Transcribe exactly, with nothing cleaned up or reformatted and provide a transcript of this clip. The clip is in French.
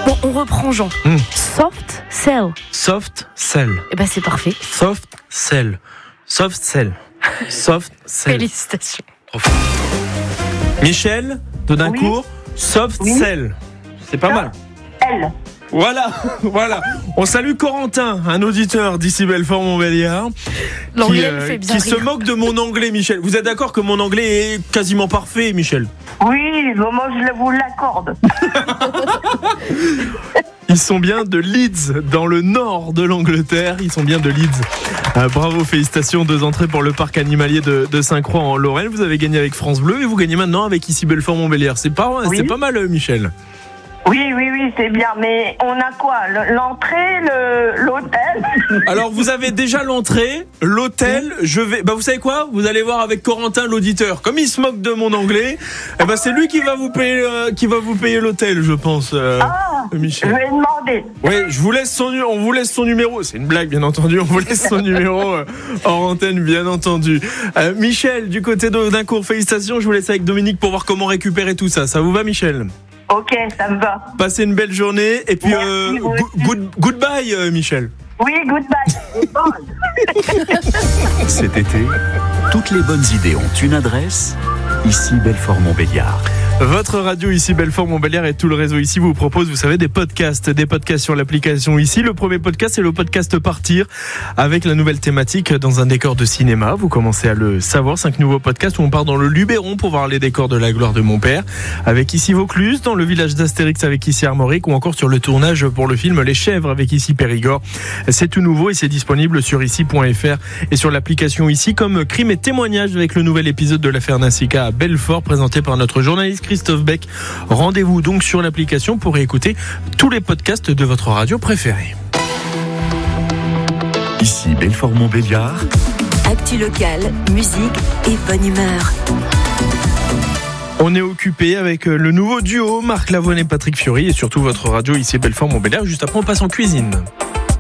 Bon, on reprend Jean. Mmh. Soft Cell. Soft Cell. Eh ben c'est parfait. Soft Cell. Soft Cell. Soft Cell. Félicitations. Trop fort. Michel de Dincourt, oui. Soft oui. Cell. C'est pas mal. Elle. Voilà, voilà. On salue Corentin, un auditeur d'ici Belfort-Montbéliard, qui, euh, qui se moque de mon anglais, Michel. Vous êtes d'accord que mon anglais est quasiment parfait, Michel? Oui, moi je vous l'accorde. Ils sont bien de Leeds, dans le nord de l'Angleterre. Ils sont bien de Leeds. Euh, bravo, félicitations. Deux entrées pour le parc animalier de, de Saint-Croix en Lorraine. Vous avez gagné avec France Bleu et vous gagnez maintenant avec ici Belfort-Montbéliard. C'est pas, oui. c'est pas mal, Michel. Oui, oui, oui, c'est bien. Mais on a quoi? L'entrée, le, l'hôtel? Alors, vous avez déjà l'entrée, l'hôtel. Je vais. Bah, vous savez quoi? Vous allez voir avec Corentin, l'auditeur. Comme il se moque de mon anglais, eh ben, c'est lui qui va vous payer, euh, qui va vous payer l'hôtel, je pense. Euh, ah, Michel. Je vais demander. Oui, je vous laisse son, on vous laisse son numéro. C'est une blague, bien entendu. On vous laisse son numéro euh, hors antenne, bien entendu. Euh, Michel, du côté de Dincourt, félicitations. Je vous laisse avec Dominique pour voir comment récupérer tout ça. Ça vous va, Michel? Ok, ça me va. Passez une belle journée et puis Merci, euh, go- good, goodbye euh, Michel. Oui, goodbye. Cet été, toutes les bonnes idées ont une adresse, ici Belfort-Montbéliard. Votre radio ici Belfort-Montbéliard et tout le réseau ici vous propose, vous savez, des podcasts, des podcasts sur l'application ici. Le premier podcast, c'est le podcast Partir, avec la nouvelle thématique dans un décor de cinéma. Vous commencez à le savoir, cinq nouveaux podcasts où on part dans le Luberon pour voir les décors de La gloire de mon père, avec ici Vaucluse, dans le village d'Astérix avec ici Armorique, ou encore sur le tournage pour le film Les Chèvres avec ici Périgord. C'est tout nouveau et c'est disponible sur ici point f r et sur l'application ici, comme Crime et témoignage avec le nouvel épisode de l'affaire Nassika à Belfort, présenté par notre journaliste Christophe Beck. Rendez-vous donc sur l'application pour écouter tous les podcasts de votre radio préférée. Ici Belfort-Montbéliard. Actu locale, musique et bonne humeur. On est occupé avec le nouveau duo Marc Lavoine et Patrick Fiori et surtout votre radio ici Belfort-Montbéliard. Juste après, on passe en cuisine.